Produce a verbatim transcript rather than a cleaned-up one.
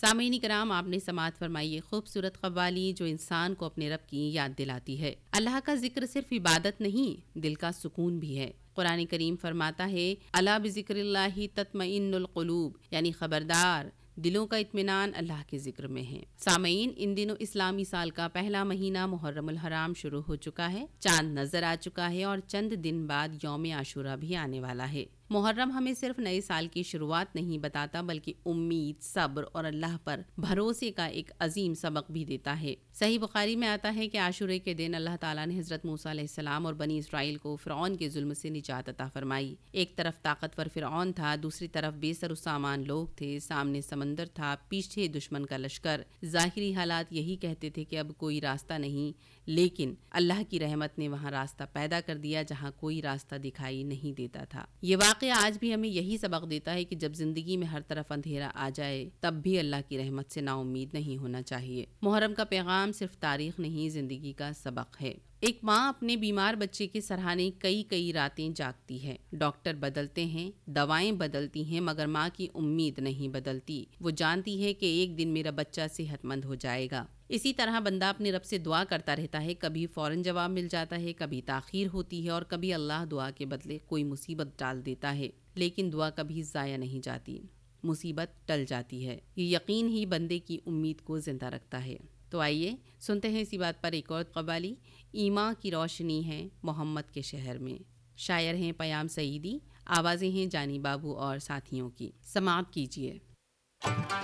سامعین کرام، آپ نے سماعت فرمائی خوبصورت قوالی جو انسان کو اپنے رب کی یاد دلاتی ہے۔ اللہ کا ذکر صرف عبادت نہیں، دل کا سکون بھی ہے۔ قرآن کریم فرماتا ہے الا بذکر اللہ تطمئن القلوب، یعنی خبردار، دلوں کا اطمینان اللہ کے ذکر میں ہے۔ سامعین، ان دنوں اسلامی سال کا پہلا مہینہ محرم الحرام شروع ہو چکا ہے، چاند نظر آ چکا ہے اور چند دن بعد یوم عاشورہ بھی آنے والا ہے۔ محرم ہمیں صرف نئے سال کی شروعات نہیں بتاتا بلکہ امید، صبر اور اللہ پر بھروسے کا ایک عظیم سبق بھی دیتا ہے۔ صحیح بخاری میں آتا ہے کہ عاشورے کے دن اللہ تعالیٰ نے حضرت موسیٰ علیہ السلام اور بنی اسرائیل کو فرعون کے ظلم سے نجات عطا فرمائی۔ ایک طرف طاقتور فرعون تھا، دوسری طرف بے سر و سامان لوگ تھے، سامنے سمندر تھا، پیچھے دشمن کا لشکر۔ ظاہری حالات یہی کہتے تھے کہ اب کوئی راستہ نہیں، لیکن اللہ کی رحمت نے وہاں راستہ پیدا کر دیا جہاں کوئی راستہ دکھائی نہیں دیتا تھا۔ یہ واقعہ آج بھی ہمیں یہی سبق دیتا ہے کہ جب زندگی میں ہر طرف اندھیرا آ جائے تب بھی اللہ کی رحمت سے نا امید نہیں ہونا چاہیے۔ محرم کا پیغام صرف تاریخ نہیں، زندگی کا سبق ہے۔ ایک ماں اپنے بیمار بچے کے سرہانے کئی کئی راتیں جاگتی ہے۔ ڈاکٹر بدلتے ہیں، دوائیں بدلتی ہیں، مگر ماں کی امید نہیں بدلتی۔ وہ جانتی ہے کہ ایک دن میرا بچہ صحت مند ہو جائے گا۔ اسی طرح بندہ اپنے رب سے دعا کرتا رہتا ہے، کبھی فوراً جواب مل جاتا ہے، کبھی تاخیر ہوتی ہے اور کبھی اللہ دعا کے بدلے کوئی مصیبت ڈال دیتا ہے، لیکن دعا کبھی ضائع نہیں جاتی، مصیبت ٹل جاتی ہے۔ یہ یقین ہی بندے کی امید کو زندہ رکھتا ہے۔ تو آئیے سنتے ہیں اسی بات پر ایک اور قوالی، ایمان کی روشنی ہے محمد کے شہر میں۔ شاعر ہیں پیام سعیدی، آوازیں ہیں جانی بابو اور ساتھیوں کی۔ سماعت کیجیے۔